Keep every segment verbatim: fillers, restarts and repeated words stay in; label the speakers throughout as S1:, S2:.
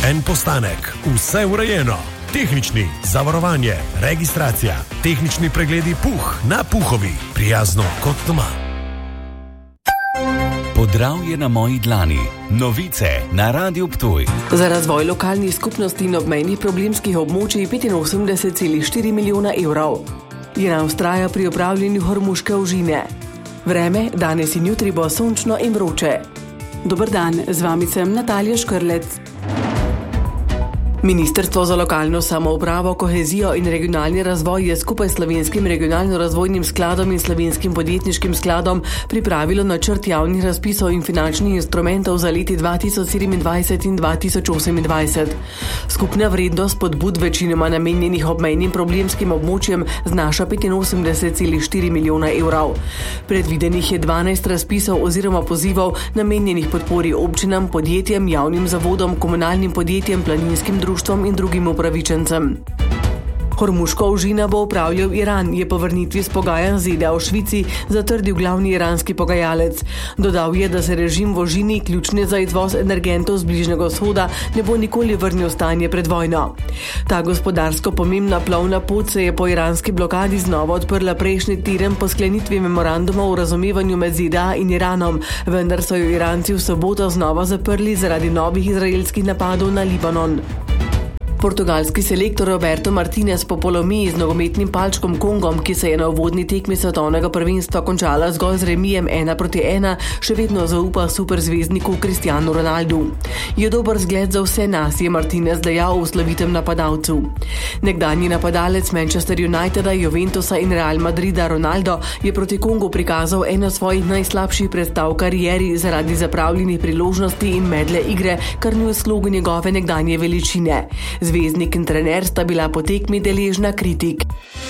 S1: en postanek, vse urejeno. Tehnični, zavarovanje, registracija, tehnični pregledi Puh na Puhovi, prijazno kot doma.
S2: Podravje na moji dlani. Novice na Radiu Ptuj.
S3: Za razvoj lokalnih skupnosti in obmejnih problemskih območij petinosemdeset celih štiri milijona evrov. Iran vztraja pri upravljanju hormuške ožine. Vreme danes in jutri bo sončno in vroče.
S4: Dober dan, z vami sem Natalija Škrlec.
S3: Ministrstvo za lokalno samoupravo, kohezijo in regionalni razvoj je skupaj s Slovenskim regionalno-razvojnim skladom in Slovenskim podjetniškim skladom pripravilo načrt javnih razpisov in finančnih instrumentov za leti dva tisoč sedemindvajset in dva tisoč osemindvajset. Skupna vrednost podbud večinoma namenjenih obmejnim problemskim območjem znaša petinosemdeset celih štiri milijona evrov. Predvidenih je dvanajst razpisov oziroma pozivov namenjenih podpori občinam, podjetjem, javnim zavodom, komunalnim podjetjem, planinskim društvom društvom in drugim upravičencem. Hormuško ožino bo upravljal Iran, je po vrnitvi s pogajanj Z D A v Švici zatrdil glavni iranski pogajalec. Dodal je, da se režim v ožini, ključni za izvoz energentov z Bližnjega vzhoda, ne bo nikoli vrnil v stanje pred vojno. Ta gospodarsko pomembna plovna pot se je po iranski blokadi znova odprla prejšnji teden po sklenitvi memoranduma o razumevanju med Z D A in Iranom, vendar so jo Iranci v soboto znova zaprli zaradi novih izraelskih napadov na Libanon. Portugalski selektor Roberto Martinez po polomiji z nogometnim palčkom Kongom, ki se je na uvodni tekmi svetovnega prvenstva končala zgolj z remijem ena proti ena, še vedno zaupa superzvezdniku Cristiano Ronaldu. Je dober zgled za vse nas, je Martinez dejal v slovitem napadalcu. Nekdanji napadalec Manchester Uniteda, Juventusa in Real Madrida Ronaldo je proti Kongu prikazal eno svojih najslabših predstav v karieri zaradi zapravljenih priložnosti in medle igre, kar ni v slogu njegove nekdanje veličine. Zvezdnik in trener sta bila po tekmi deležna kritik.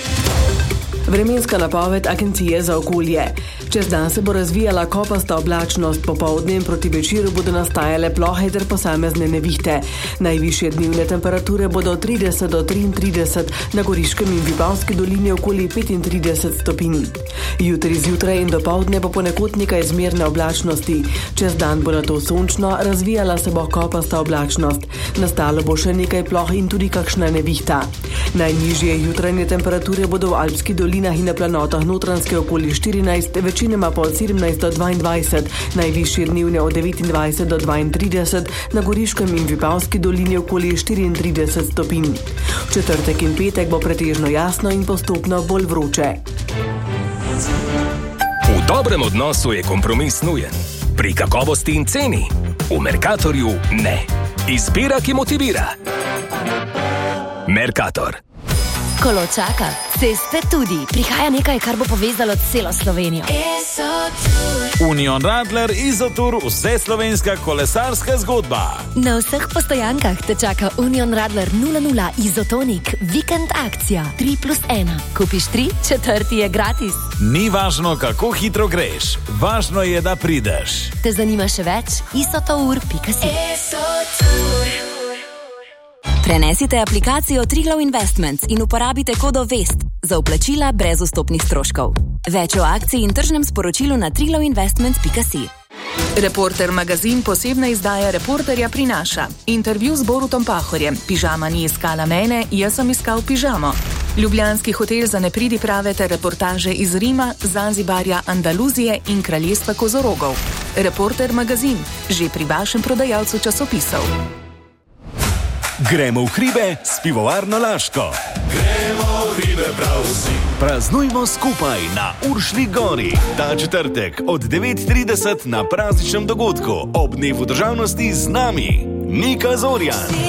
S3: Vremenska napoved Agencije za okolje. Čez dan se bo razvijala kopasta oblačnost, popoldne in proti večeru bodo nastajale plohe ter posamezne nevihte. Najvišje dnevne temperature bodo od trideset do triintrideset, na Goriškem in Vipavski dolini okoli petintrideset stopinj. Jutri zjutraj in dopoldne bo ponekod nekaj zmerne oblačnosti. Čez dan bo nato sončno, razvijala se bo kopasta oblačnost. Nastalo bo še nekaj ploh in tudi kakšna nevihta. Najnižje jutranje temperature bodo v Alpski dolinah in na planotah Notranjske okoli štirinajst, večinoma pa od sedemnajst do dvaindvajset, najvišje dnevne od devetindvajset do dvaintrideset, na Goriškem in Vipavski dolini okoli štiriintrideset stopinj. V četrtek in petek bo pretežno jasno in postopno bolj vroče.
S5: V dobrem odnosu je kompromis nujen. Pri kakovosti in ceni. V Mercatorju ne. Izbira, ki motivira. Mercator.
S6: Kolo čaka, ceste tudi. Prihaja nekaj, kar bo povezalo celo Slovenijo.
S7: Union Radler Izotur, vse slovenska kolesarska zgodba.
S6: Na vseh postojankah te čaka Union Radler nula nula Izotonik, vikend akcija tri plus ena. Kupiš tri, četrti je gratis.
S7: Ni važno, kako hitro greš, važno je, da prideš.
S6: Te zanima še več? isotour pika si. Prenesite aplikacijo Triglav Investments in uporabite kodo VEST za vplačila brez vstopnih stroškov. Več o akciji in tržnem sporočilu na triglav investments pika si.
S8: Reporter magazin posebna izdaja Reporterja prinaša intervju z Borutom Pahorjem. Pižama ni iskala mene, jaz sem iskal pižamo. Ljubljanski hotel za nepridiprave ter reportaže iz Rima, Zanzibarja, Andaluzije in kraljestva kozorogov. Reporter magazin, že pri vašem prodajalcu časopisov.
S2: Gremo v hribe s pivovarno Laško.
S1: Gremo v hribe prav vsi.
S2: Praznujmo skupaj na Uršlji gori. Ta četrtek od devet trideset na prazničnem dogodku ob dnevu državnosti z nami Nika Zorjan.